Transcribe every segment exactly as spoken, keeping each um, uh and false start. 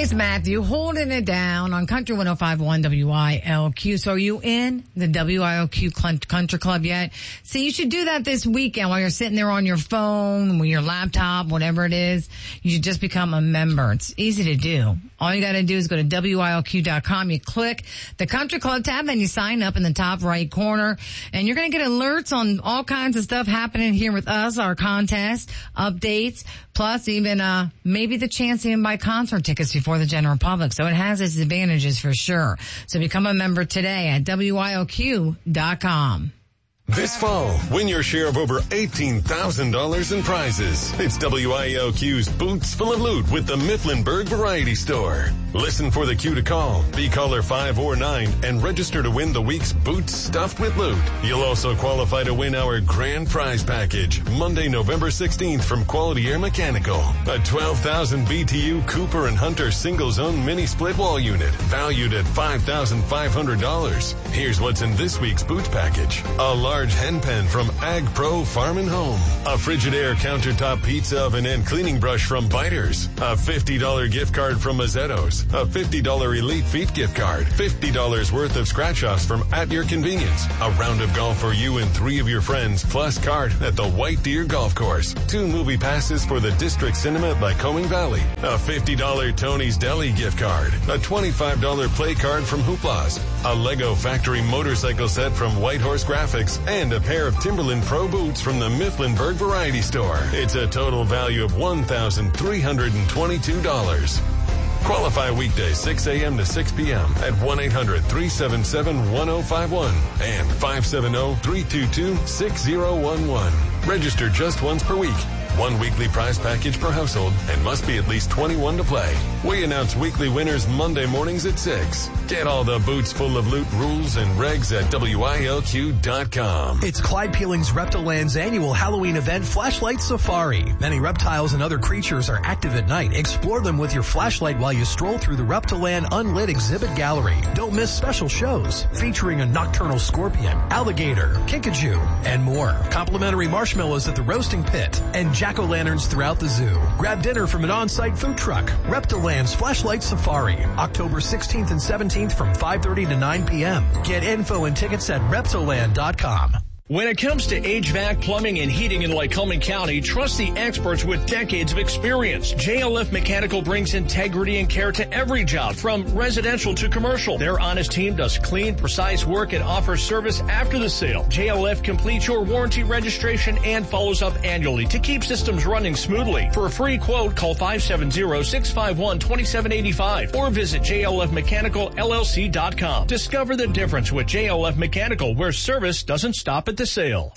Jace Matthew holding it down on Country one oh five point one W I L Q. So are you in the W I L Q Country Club yet? So you should do that this weekend while you're sitting there on your phone, with your laptop, whatever it is. You should just become a member. It's easy to do. All you got to do is go to W I L Q dot com. You click the Country Club tab, and you sign up in the top right corner. And you're going to get alerts on all kinds of stuff happening here with us, our contest, updates, plus even uh maybe the chance to even buy concert tickets before the general public. So it has its advantages for sure. So become a member today at W I L Q dot com. This fall, win your share of over eighteen thousand dollars in prizes. It's W I L Q's Boots Full of Loot with the Mifflinburg Variety Store. Listen for the cue to call. Be caller five or nine and register to win the week's Boots Stuffed with Loot. You'll also qualify to win our grand prize package, Monday, November sixteenth from Quality Air Mechanical. A twelve thousand B T U Cooper and Hunter single-zone mini split wall unit, valued at five thousand five hundred dollars. Here's what's in this week's Boots package. A large hen pen from Ag Pro Farm and Home. A Frigidaire countertop pizza oven and cleaning brush from Biters. A fifty dollars gift card from Mazzetto's. A fifty dollars Elite Feet gift card. fifty dollars worth of scratch-offs from At Your Convenience. A round of golf for you and three of your friends, plus card at the White Deer Golf Course. Two movie passes for the District Cinema at Lycoming Valley. A fifty dollars Tony's Deli gift card. A twenty-five dollars play card from Hooplas. A Lego Factory motorcycle set from White Horse Graphics. And a pair of Timberland Pro boots from the Mifflinburg Variety Store. It's a total value of one thousand three hundred twenty-two dollars. Qualify weekdays six a.m. to six p.m. at one eight hundred three seven seven one oh five one and five seven zero three two two six zero one one. Register just once per week. One weekly prize package per household and must be at least twenty-one to play. We announce weekly winners Monday mornings at six. Get all the Boots Full of Loot rules and regs at W I L Q dot com. It's Clyde Peeling's Reptiland's annual Halloween event, Flashlight Safari. Many reptiles and other creatures are active at night. Explore them with your flashlight while you stroll through the Reptiland Unlit Exhibit Gallery. Don't miss special shows featuring a nocturnal scorpion, alligator, kinkajou, and more. Complimentary marshmallows at the roasting pit and jack-o'-lanterns throughout the zoo. Grab dinner from an on-site food truck. Reptiland's Flashlight Safari, October sixteenth and seventeenth from five thirty to nine p.m. Get info and tickets at reptiland dot com. When it comes to H V A C, plumbing, and heating in Lycoming County, trust the experts with decades of experience. J L F Mechanical brings integrity and care to every job, from residential to commercial. Their honest team does clean, precise work and offers service after the sale. J L F completes your warranty registration and follows up annually to keep systems running smoothly. For a free quote, call five seven zero six five one two seven eight five or visit J L F mechanical L L C dot com. Discover the difference with J L F Mechanical, where service doesn't stop at the sale.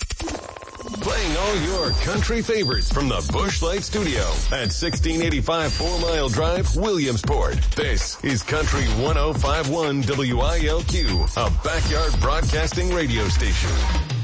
Playing all your country favorites from the Busch Light Studio at sixteen eighty-five Four Mile Drive, Williamsport. This is Country one oh five point one W I L Q, a backyard broadcasting radio station.